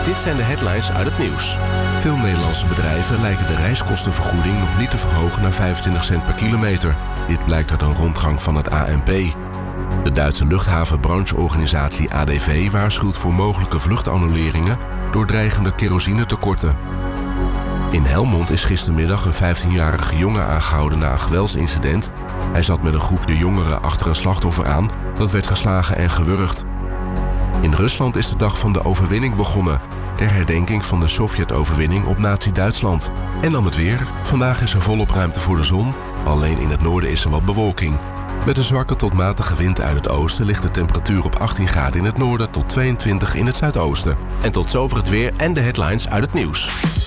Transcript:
Dit zijn de headlines uit het nieuws. Veel Nederlandse bedrijven lijken de reiskostenvergoeding nog niet te verhogen naar 25 cent per kilometer. Dit blijkt uit een rondgang van het ANP. De Duitse luchthavenbrancheorganisatie ADV waarschuwt voor mogelijke vluchtannuleringen door dreigende kerosinetekorten. In Helmond is gistermiddag een 15-jarige jongen aangehouden na een geweldsincident. Hij zat met een groepje jongeren achter een slachtoffer aan dat werd geslagen en gewurgd. In Rusland is de dag van de overwinning begonnen, ter herdenking van de Sovjet-overwinning op Nazi-Duitsland. En dan het weer. Vandaag is er volop ruimte voor de zon, alleen in het noorden is er wat bewolking. Met een zwakke tot matige wind uit het oosten ligt de temperatuur op 18 graden in het noorden tot 22 in het zuidoosten. En tot zover het weer en de headlines uit het nieuws.